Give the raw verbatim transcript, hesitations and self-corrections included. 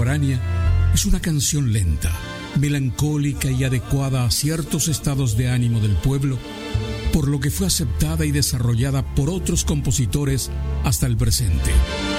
contemporánea es una canción lenta, melancólica y adecuada a ciertos estados de ánimo del pueblo, por lo que fue aceptada y desarrollada por otros compositores hasta el presente.